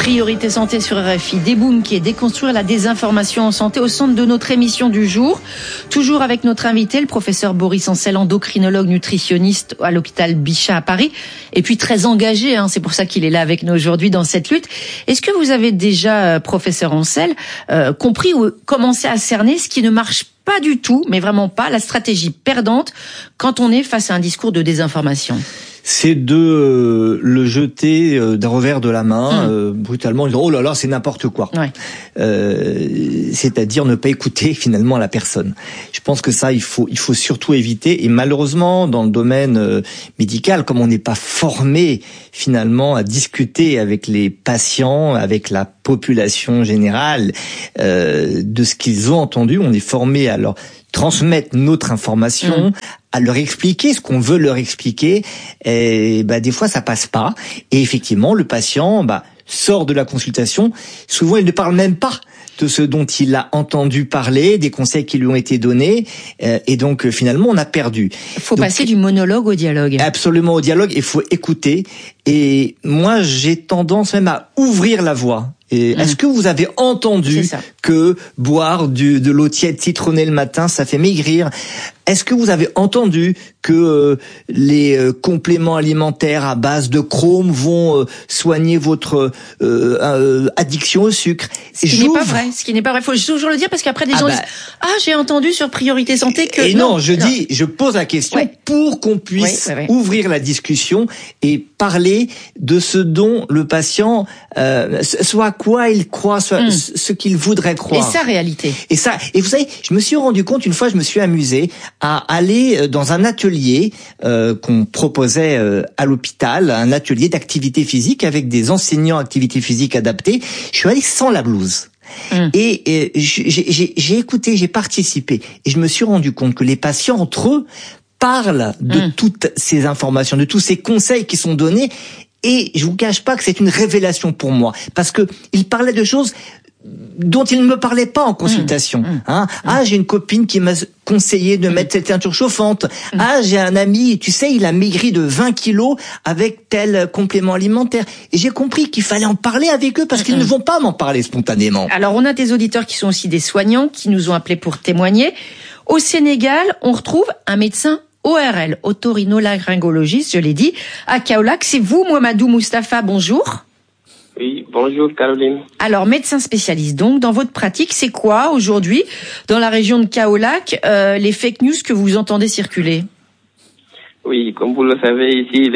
Priorité santé sur RFI, débunker, déconstruire la désinformation en santé au centre de notre émission du jour. Toujours avec notre invité, le professeur Boris Ancel, endocrinologue nutritionniste à l'hôpital Bichat à Paris. Et puis très engagé, c'est pour ça qu'il est là avec nous aujourd'hui dans cette lutte. Est-ce que vous avez déjà, professeur Ancel, compris ou commencé à cerner ce qui ne marche pas du tout, mais vraiment pas, la stratégie perdante quand on est face à un discours de désinformation? C'est de le jeter d'un revers de la main, brutalement, en disant « Oh là là, c'est n'importe quoi ouais. ». C'est-à-dire ne pas écouter finalement la personne. Je pense que ça, il faut surtout éviter. Et malheureusement, dans le domaine médical, comme on n'est pas formé finalement à discuter avec les patients, avec la population générale, de ce qu'ils ont entendu, on est formé à leur transmettre notre information, à leur expliquer ce qu'on veut leur expliquer, et des fois ça passe pas. Et effectivement, le patient sort de la consultation, souvent il ne parle même pas de ce dont il a entendu parler, des conseils qui lui ont été donnés, et donc finalement on a perdu. Il faut passer du monologue au dialogue. Absolument, au dialogue, il faut écouter. Et moi j'ai tendance même à ouvrir la voie. Et est-ce que vous avez entendu que boire de l'eau tiède citronnée le matin, ça fait maigrir? Est-ce que vous avez entendu que les compléments alimentaires à base de chrome vont soigner votre addiction au sucre? Ce qui n'est pas vrai. Faut toujours le dire parce qu'après des gens disent j'ai entendu sur Priorité Santé que... Et non, je pose la question pour qu'on puisse ouvrir la discussion et parler de ce dont le patient soit quoi il croit, soit ce qu'il voudrait croire. Et sa réalité. Et vous savez, je me suis rendu compte, une fois je me suis amusé à aller dans un atelier qu'on proposait à l'hôpital, un atelier d'activité physique avec des enseignants activité physique adaptée. Je suis allé sans la blouse. Et j'ai écouté, j'ai participé et je me suis rendu compte que les patients entre eux parlent de toutes ces informations, de tous ces conseils qui sont donnés. Et je vous cache pas que c'est une révélation pour moi, parce que il parlait de choses dont il ne me parlait pas en consultation. J'ai une copine qui m'a conseillé de mettre cette teinture chauffante. J'ai un ami, tu sais, il a maigri de 20 kilos avec tel complément alimentaire. Et j'ai compris qu'il fallait en parler avec eux parce qu'ils ne vont pas m'en parler spontanément. Alors, on a des auditeurs qui sont aussi des soignants qui nous ont appelés pour témoigner. Au Sénégal, on retrouve un médecin ORL, otorhinolaryngologiste, je l'ai dit, à Kaolack. C'est vous, Mouhamadou Moustapha, bonjour. Oui, bonjour Caroline. Alors, médecin spécialiste, donc, dans votre pratique, c'est quoi aujourd'hui, dans la région de Kaolack, les fake news que vous entendez circuler? Oui, comme vous le savez, ici,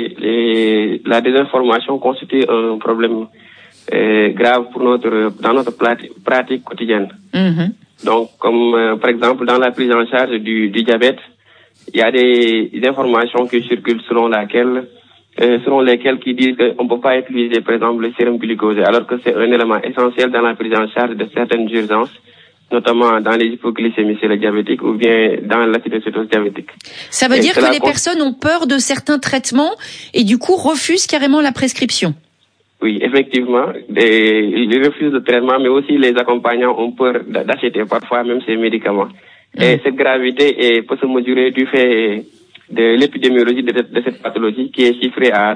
la désinformation constitue un problème grave dans notre pratique quotidienne. Donc, comme par exemple, dans la prise en charge du diabète, il y a des informations qui circulent selon lesquelles qui disent qu'on ne peut pas utiliser, par exemple, le sérum glucosé, alors que c'est un élément essentiel dans la prise en charge de certaines urgences, notamment dans les hypoglycémies chez les diabétiques ou bien dans l'acidocétose diabétique. Ça veut dire que les personnes ont peur de certains traitements et du coup refusent carrément la prescription? Oui, effectivement, ils refusent le traitement, mais aussi les accompagnants ont peur d'acheter parfois même ces médicaments. Et cette gravité peut se mesurer du fait de l'épidémiologie de cette pathologie qui est chiffrée à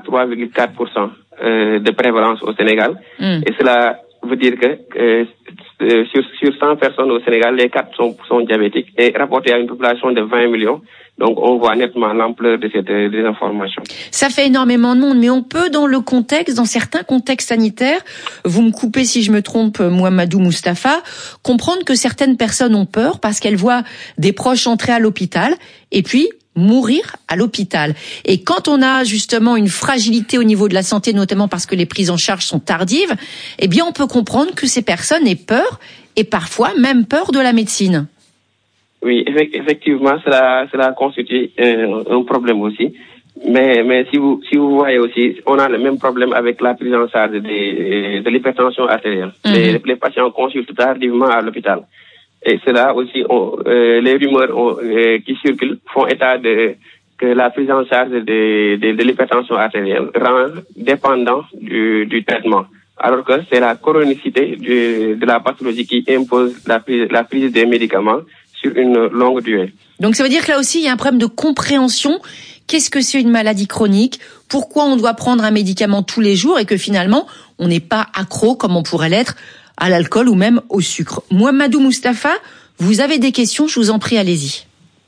3,4% de prévalence au Sénégal. Et cela veut dire que sur 100 personnes au Sénégal, les 4 sont diabétiques et rapporté à une population de 20 millions. Donc, on voit nettement l'ampleur de cette désinformation. Ça fait énormément de monde, mais on peut, dans certains contextes sanitaires, vous me coupez si je me trompe, Mouhamadou Moustapha, comprendre que certaines personnes ont peur parce qu'elles voient des proches entrer à l'hôpital et puis mourir à l'hôpital. Et quand on a justement une fragilité au niveau de la santé, notamment parce que les prises en charge sont tardives, eh bien, on peut comprendre que ces personnes aient peur et parfois même peur de la médecine. Oui, effectivement, cela constitue un problème aussi. Mais si vous voyez aussi, on a le même problème avec la prise en charge de l'hypertension artérielle. Les patients consultent tardivement à l'hôpital. Et cela aussi, les rumeurs qui circulent font état que la prise en charge de l'hypertension artérielle rend dépendant du traitement. Alors que c'est la chronicité de la pathologie qui impose la prise des médicaments sur une longue durée. Donc ça veut dire que là aussi, il y a un problème de compréhension qu'est-ce que c'est une maladie chronique, pourquoi on doit prendre un médicament tous les jours et que finalement, on n'est pas accro comme on pourrait l'être à l'alcool ou même au sucre. Mouhamadou Moustapha, vous avez des questions, je vous en prie, allez-y.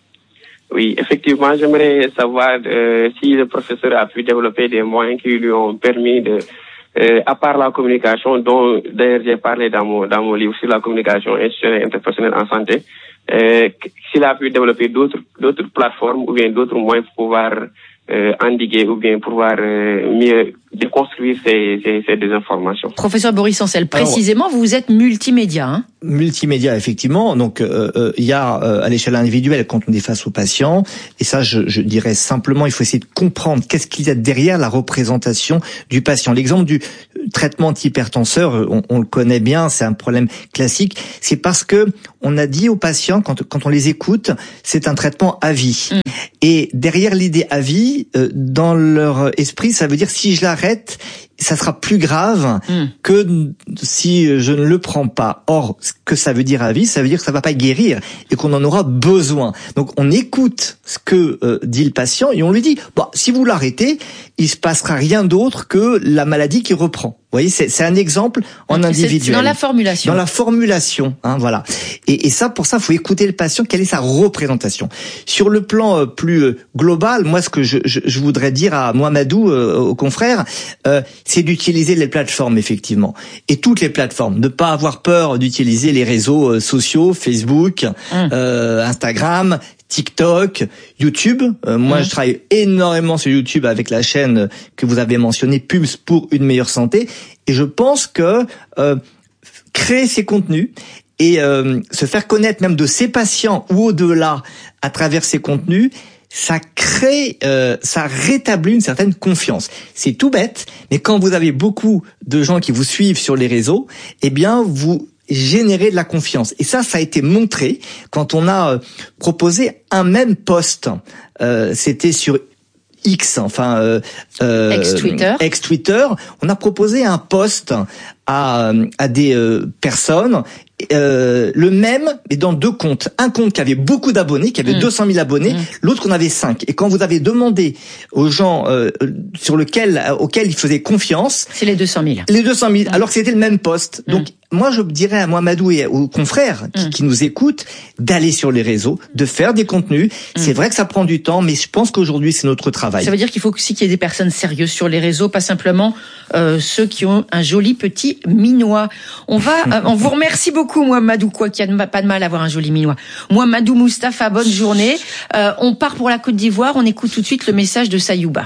Oui, effectivement, j'aimerais savoir si le professeur a pu développer des moyens qui lui ont permis de, à part la communication, dont d'ailleurs j'ai parlé dans mon livre sur la communication institutionnelle et interpersonnelle en santé, s'il a pu développer d'autres plateformes ou bien d'autres moyens pour pouvoir endiguer ou bien pouvoir mieux déconstruire ces désinformations. Professeur Boris Ancel, précisément, vous êtes multimédia, hein? Multimédia, effectivement. Donc, il y a à l'échelle individuelle quand on est face aux patients, et ça, je dirais simplement, il faut essayer de comprendre qu'est-ce qu'il y a derrière la représentation du patient. L'exemple du traitement antihypertenseur, on le connaît bien, c'est un problème classique. C'est parce que on a dit aux patients, quand on les écoute, c'est un traitement à vie. Et derrière l'idée à vie, dans leur esprit, ça veut dire si je l'arrête, ça sera plus grave que si je ne le prends pas. Or, ce que ça veut dire à vie, ça veut dire que ça va pas guérir et qu'on en aura besoin. Donc, on écoute ce que dit le patient et on lui dit, bon, si vous l'arrêtez, il se passera rien d'autre que la maladie qui reprend. Vous voyez, c'est un exemple en individuel. C'est dans la formulation. Dans la formulation, hein, voilà. Et ça, pour ça, faut écouter le patient. Quelle est sa représentation? Sur le plan plus global, moi, ce que je voudrais dire à Mouhamadou, aux confrères, c'est d'utiliser les plateformes, effectivement. Et toutes les plateformes. Ne pas avoir peur d'utiliser les réseaux sociaux, Facebook, Instagram, TikTok, YouTube. Moi, je travaille énormément sur YouTube avec la chaîne que vous avez mentionnée, Pulse pour une meilleure santé. Et je pense que créer ces contenus et se faire connaître même de ses patients ou au-delà à travers ces contenus, ça crée, ça rétablit une certaine confiance. C'est tout bête, mais quand vous avez beaucoup de gens qui vous suivent sur les réseaux, eh bien, vous générer de la confiance. Et ça a été montré quand on a proposé un même post. C'était sur X, enfin ex-Twitter. On a proposé un post à des personnes, le même, mais dans deux comptes. Un compte qui avait beaucoup d'abonnés, qui avait 200 000 abonnés, l'autre qu'on avait 5. Et quand vous avez demandé aux gens auxquels ils faisaient confiance, c'est les 200 000. Les 200 000, alors que c'était le même post. Donc moi, je dirais à Mouhamadou et aux confrères qui nous écoutent d'aller sur les réseaux, de faire des contenus. C'est vrai que ça prend du temps, mais je pense qu'aujourd'hui, c'est notre travail. Ça veut dire qu'il faut aussi qu'il y ait des personnes sérieuses sur les réseaux, pas simplement ceux qui ont un joli petit minois. On vous remercie beaucoup, Mouhamadou, quoi qu'il n'y a pas de mal à avoir un joli minois. Mouhamadou Moustapha, bonne journée. On part pour la Côte d'Ivoire. On écoute tout de suite le message de Sayouba.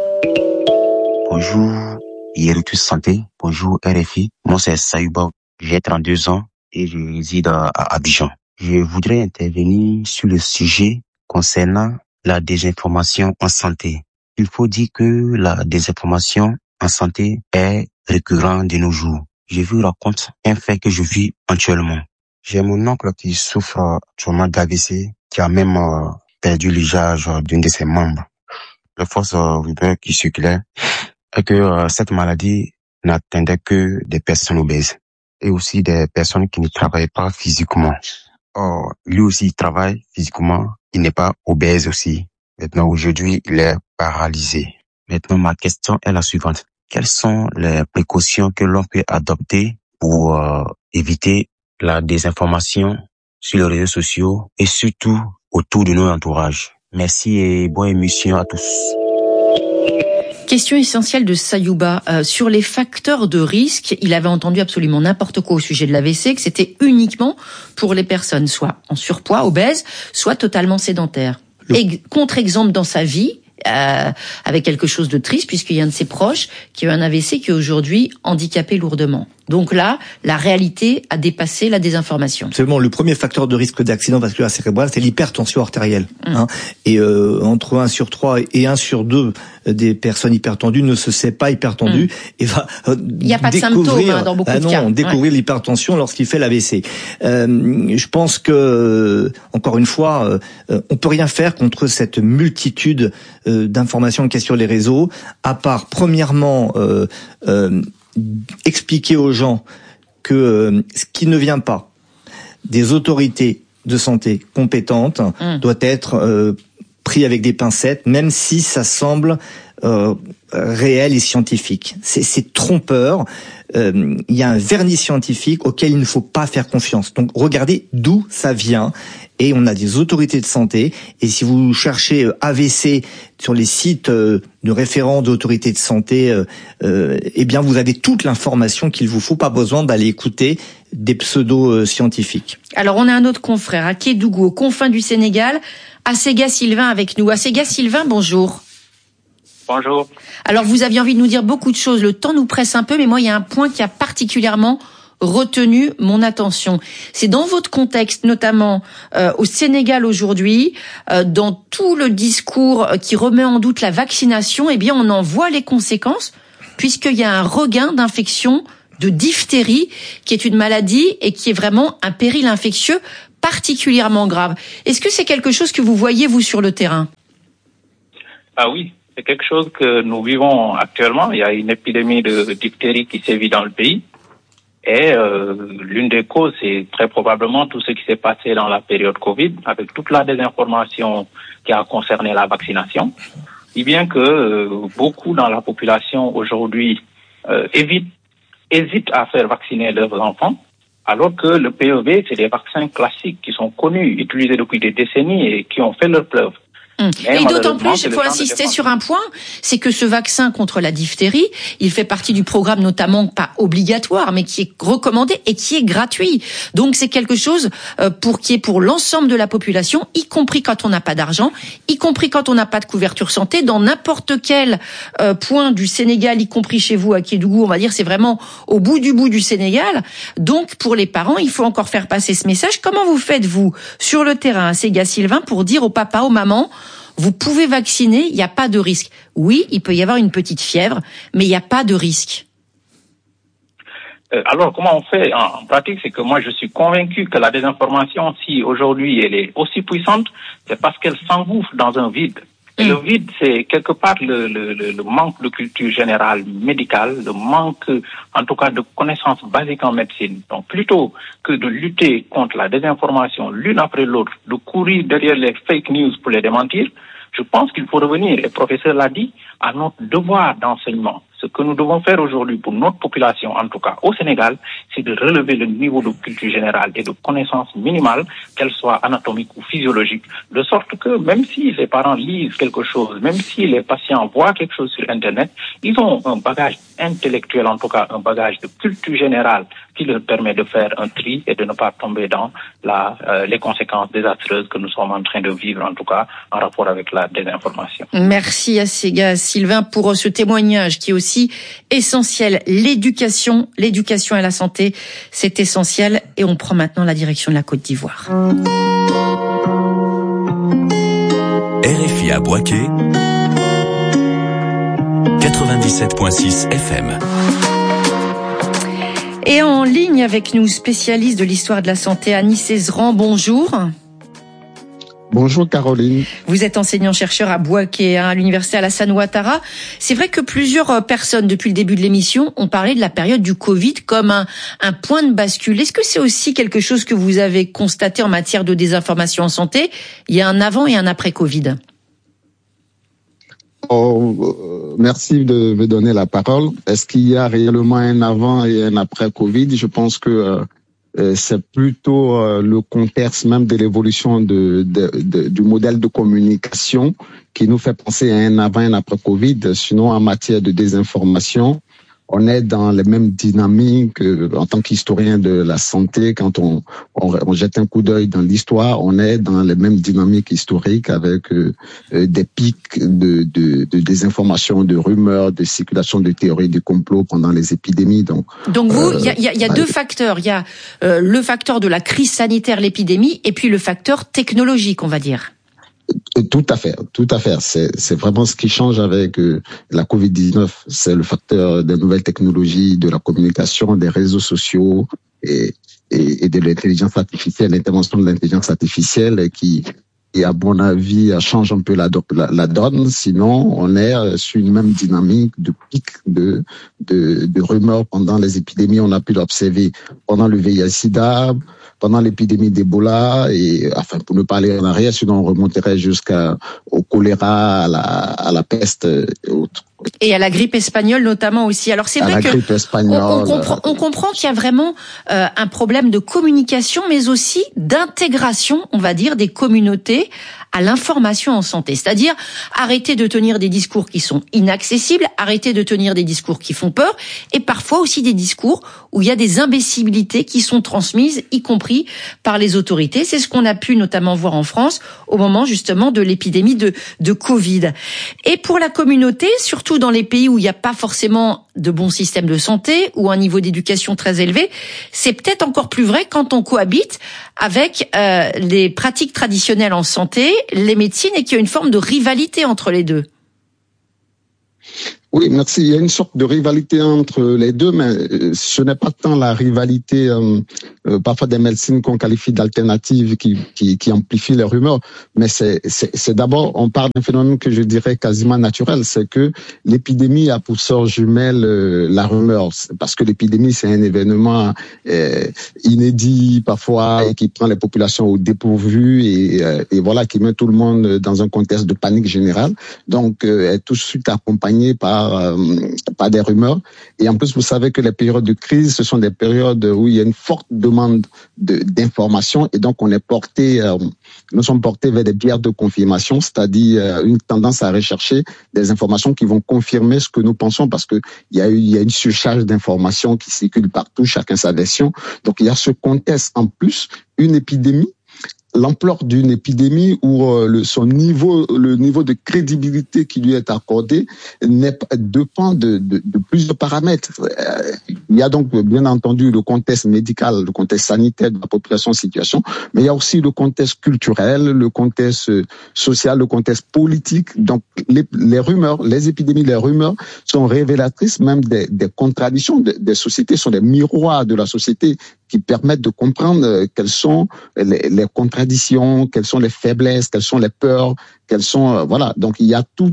Bonjour, Héritus Santé. Bonjour, RFI. Moi, c'est Sayouba. J'ai 32 ans et je réside à Abidjan. Je voudrais intervenir sur le sujet concernant la désinformation en santé. Il faut dire que la désinformation en santé est récurrente de nos jours. Je vous raconte un fait que je vis actuellement. J'ai mon oncle qui souffre actuellement d'AVC, qui a même perdu l'usage d'une de ses membres. La force rumeur qui circulait est que cette maladie n'atteindait que des personnes obèses et aussi des personnes qui ne travaillent pas physiquement. Or, lui aussi, il travaille physiquement, il n'est pas obèse aussi. Maintenant, aujourd'hui, il est paralysé. Maintenant, ma question est la suivante. Quelles sont les précautions que l'on peut adopter pour éviter la désinformation sur les réseaux sociaux et surtout autour de nos entourages? Merci et bonne émission à tous. Question essentielle de Sayouba. Sur les facteurs de risque, il avait entendu absolument n'importe quoi au sujet de l'AVC, que c'était uniquement pour les personnes soit en surpoids, obèses, soit totalement sédentaires. Contre-exemple dans sa vie, avec quelque chose de triste, puisqu'il y a un de ses proches qui a eu un AVC qui est aujourd'hui handicapé lourdement. Donc là, la réalité a dépassé la désinformation. Absolument. Le premier facteur de risque d'accident vasculaire cérébral, c'est l'hypertension artérielle. Et entre 1 sur 3 et 1 sur 2 des personnes hypertendues ne se sait pas hypertendu et va il n'y a pas de symptômes dans beaucoup de cas. Découvrir l'hypertension lorsqu'il fait l'AVC. Je pense que, encore une fois, on peut rien faire contre cette multitude d'informations qu'il y a sur les réseaux, à part, premièrement, expliquer aux gens que ce qui ne vient pas des autorités de santé compétentes doit être pris avec des pincettes, même si ça semble réel et scientifique. C'est trompeur. Il y a un vernis scientifique auquel il ne faut pas faire confiance. Donc regardez d'où ça vient. Et on a des autorités de santé. Et si vous cherchez AVC sur les sites de référents d'autorités de santé, eh bien vous avez toute l'information qu'il vous faut. Pas besoin d'aller écouter des pseudo-scientifiques. Alors on a un autre confrère à Kédougou, aux confins du Sénégal, Assega Sylvain avec nous. Assega Sylvain, bonjour. Bonjour. Alors vous aviez envie de nous dire beaucoup de choses. Le temps nous presse un peu, mais moi il y a un point qui a particulièrement retenu mon attention. C'est dans votre contexte, notamment au Sénégal aujourd'hui, dans tout le discours qui remet en doute la vaccination, eh bien on en voit les conséquences, puisqu'il y a un regain d'infection de diphtérie, qui est une maladie et qui est vraiment un péril infectieux particulièrement grave. Est-ce que c'est quelque chose que vous voyez, vous, sur le terrain? Ah oui, c'est quelque chose que nous vivons actuellement. Il y a une épidémie de diphtérie qui sévit dans le pays. Et l'une des causes, c'est très probablement tout ce qui s'est passé dans la période Covid, avec toute la désinformation qui a concerné la vaccination. Si bien que beaucoup dans la population aujourd'hui hésitent à faire vacciner leurs enfants, alors que le PEV, c'est des vaccins classiques qui sont connus, utilisés depuis des décennies et qui ont fait leur preuve. Et d'autant plus, il faut insister sur un point, c'est que ce vaccin contre la diphtérie, il fait partie du programme notamment pas obligatoire, mais qui est recommandé et qui est gratuit. Donc c'est quelque chose qui est pour l'ensemble de la population, y compris quand on n'a pas d'argent, y compris quand on n'a pas de couverture santé, dans n'importe quel point du Sénégal, y compris chez vous à Kédougou, on va dire, c'est vraiment au bout du Sénégal. Donc pour les parents, il faut encore faire passer ce message. Comment vous faites, vous, sur le terrain, Assega Sylvain, pour dire aux papas, aux mamans, vous pouvez vacciner, il n'y a pas de risque. Oui, il peut y avoir une petite fièvre, mais il n'y a pas de risque. Alors, comment on fait en pratique? C'est que moi, je suis convaincu que la désinformation, si aujourd'hui elle est aussi puissante, c'est parce qu'elle s'engouffre dans un vide. Et le vide, c'est quelque part le manque de culture générale médicale, le manque, en tout cas, de connaissances basiques en médecine. Donc, plutôt que de lutter contre la désinformation l'une après l'autre, de courir derrière les fake news pour les démentir, je pense qu'il faut revenir, le professeur l'a dit, à notre devoir d'enseignement. Ce que nous devons faire aujourd'hui pour notre population, en tout cas au Sénégal, c'est de relever le niveau de culture générale et de connaissances minimales, qu'elles soient anatomiques ou physiologiques, de sorte que même si les parents lisent quelque chose, même si les patients voient quelque chose sur Internet, ils ont un bagage intellectuel, en tout cas un bagage de culture générale qui leur permet de faire un tri et de ne pas tomber dans les conséquences désastreuses que nous sommes en train de vivre, en tout cas en rapport avec la désinformation. Merci Assega Sylvain pour ce témoignage qui est aussi essentiel. L'éducation à la santé, c'est essentiel. Et on prend maintenant la direction de la Côte d'Ivoire. RFI à Bouaké, 97.6 FM. Et en ligne avec nous, spécialiste de l'histoire de la santé, Annie Cézeran, bonjour. Bonjour Caroline. Vous êtes enseignant-chercheur à Bouaké, à l'université Alassane Ouattara. C'est vrai que plusieurs personnes, depuis le début de l'émission, ont parlé de la période du Covid comme un point de bascule. Est-ce que c'est aussi quelque chose que vous avez constaté en matière de désinformation en santé? Il y a un avant et un après Covid. Merci de me donner la parole. Est-ce qu'il y a réellement un avant et un après Covid? Je pense que c'est plutôt le contexte même de l'évolution du modèle de communication qui nous fait penser à un avant et un après Covid. Sinon, en matière de désinformation, on est dans les mêmes dynamiques en tant qu'historien de la santé. Quand on jette un coup d'œil dans l'histoire, on est dans les mêmes dynamiques historiques avec des pics de désinformation, de rumeurs, de circulation de théories du complot pendant les épidémies. Donc vous, il y a deux facteurs. Il y a le facteur de la crise sanitaire, l'épidémie, et puis le facteur technologique, on va dire. Tout à fait. C'est vraiment ce qui change avec la Covid-19. C'est le facteur des nouvelles technologies, de la communication, des réseaux sociaux et de l'intelligence artificielle, l'intervention de l'intelligence artificielle qui à mon avis, change un peu la donne. Sinon, on est sur une même dynamique de pic de rumeurs pendant les épidémies. On a pu l'observer pendant le VIH/SIDA, pendant l'épidémie d'Ebola, et enfin pour ne pas aller en arrière, sinon on remonterait jusqu'au choléra, à la peste et autres. Et à la grippe espagnole notamment aussi. Alors c'est vrai que on comprend qu'il y a vraiment un problème de communication, mais aussi d'intégration, on va dire, des communautés à l'information en santé. C'est-à-dire arrêter de tenir des discours qui sont inaccessibles, arrêter de tenir des discours qui font peur, et parfois aussi des discours où il y a des imbécilités qui sont transmises, y compris par les autorités. C'est ce qu'on a pu notamment voir en France au moment justement de l'épidémie de Covid. Et pour la communauté, surtout dans les pays où il n'y a pas forcément de bons systèmes de santé ou un niveau d'éducation très élevé, c'est peut-être encore plus vrai quand on cohabite avec les pratiques traditionnelles en santé, les médecines, et qu'il y a une forme de rivalité entre les deux. Oui, merci. Il y a une sorte de rivalité entre les deux, mais ce n'est pas tant la rivalité parfois des médecines qu'on qualifie d'alternatives qui amplifient les rumeurs, mais c'est d'abord, on parle d'un phénomène que je dirais quasiment naturel, c'est que l'épidémie a pour sœur jumelle la rumeur, parce que l'épidémie c'est un événement inédit parfois et qui prend les populations au dépourvu et voilà, qui met tout le monde dans un contexte de panique générale. Donc est tout de suite accompagnée par des rumeurs. Et en plus, vous savez que les périodes de crise, ce sont des périodes où il y a une forte demande d'information, et donc nous sommes portés vers des biais de confirmation, c'est-à-dire une tendance à rechercher des informations qui vont confirmer ce que nous pensons, parce que il y a une surcharge d'informations qui circulent partout, chacun sa version. Donc il y a ce contexte en plus, une épidémie, l'ampleur d'une épidémie où le niveau de crédibilité qui lui est accordé dépend de plusieurs paramètres. Il y a donc bien entendu le contexte médical, le contexte sanitaire de la population en situation, mais il y a aussi le contexte culturel, le contexte social, le contexte politique. Donc les rumeurs, les épidémies, les rumeurs sont révélatrices même des contradictions des sociétés, sont des miroirs de la société qui permettent de comprendre quelles sont les contradictions, quelles sont les faiblesses, quelles sont les peurs, quelles sont voilà. Donc il y a tout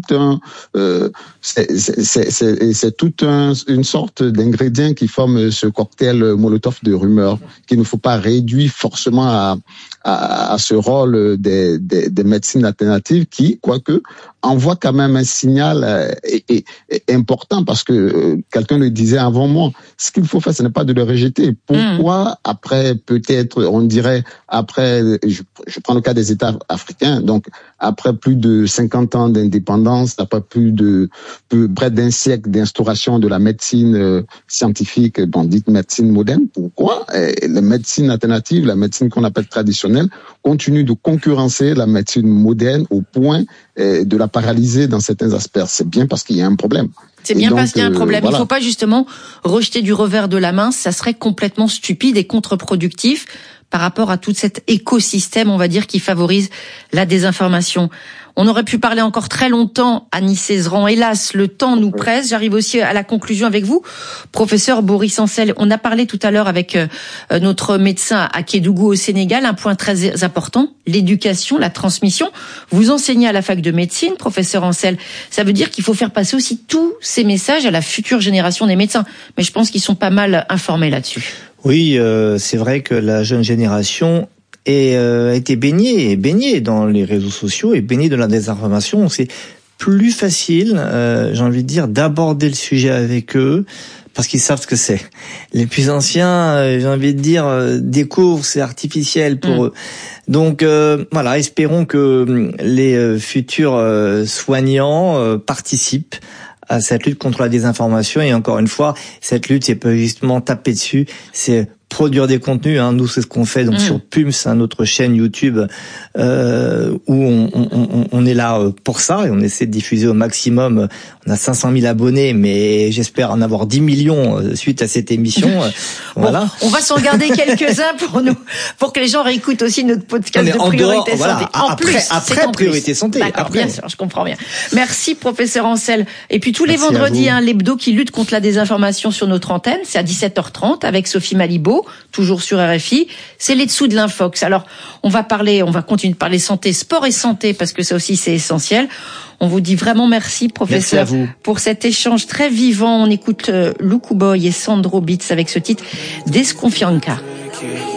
c'est toute une sorte d'ingrédient qui forme ce cocktail Molotov de rumeurs qu'il ne faut pas réduire forcément à ce rôle des médecines alternatives qui, quoique, envoie quand même un signal important, parce que quelqu'un le disait avant moi, ce qu'il faut faire, ce n'est pas de le rejeter. Pourquoi après, peut-être, on dirait, après, je prends le cas des États africains, donc après plus de 50 ans d'indépendance, après près d'un siècle d'instauration de la médecine scientifique, dite médecine moderne, pourquoi les médecines alternatives, la médecine qu'on appelle traditionnelle, continue de concurrencer la médecine moderne au point de la paralyser dans certains aspects? C'est bien parce qu'il y a un problème. C'est bien parce qu'il y a un problème. Voilà. Il ne faut pas justement rejeter du revers de la main. Ça serait complètement stupide et contre-productif par rapport à tout cet écosystème, on va dire, qui favorise la désinformation. On aurait pu parler encore très longtemps, Annie Cézeran. Hélas, le temps nous presse. J'arrive aussi à la conclusion avec vous. Professeur Boris Ancel, on a parlé tout à l'heure avec notre médecin à Kédougou au Sénégal, un point très important, l'éducation, la transmission. Vous enseignez à la fac de médecine, professeur Ancel. Ça veut dire qu'il faut faire passer aussi tous ces messages à la future génération des médecins. Mais je pense qu'ils sont pas mal informés là-dessus. Oui, c'est vrai que la jeune génération a été baignée dans les réseaux sociaux et baignée de la désinformation. C'est plus facile, j'ai envie de dire, d'aborder le sujet avec eux parce qu'ils savent ce que c'est. Les plus anciens, j'ai envie de dire, découvrent, c'est artificiel pour eux. Donc voilà, espérons que les futurs soignants participent à cette lutte contre la désinformation. Et encore une fois, cette lutte, c'est pas justement taper dessus, c'est produire des contenus. Nous, c'est ce qu'on fait donc sur Pums, notre chaîne YouTube, où on est là pour ça et on essaie de diffuser au maximum. On a 500 000 abonnés, mais j'espère en avoir 10 millions suite à cette émission. Voilà. Bon, on va s'en garder quelques-uns pour que les gens réécoutent aussi notre podcast de Priorité Santé. Après Priorité Santé. D'accord, bien sûr, je comprends bien. Merci, professeur Ancel. Et puis tous les vendredis, l'hebdo qui lutte contre la désinformation sur notre antenne, c'est à 17h30 avec Sophie Malibaud, toujours sur RFI. C'est les dessous de l'Infox. Alors, on va continuer de parler santé, sport et santé, parce que ça aussi c'est essentiel. On vous dit vraiment merci, professeur, pour cet échange très vivant. On écoute Luku Boy et Sandro Beats avec ce titre Desconfianca.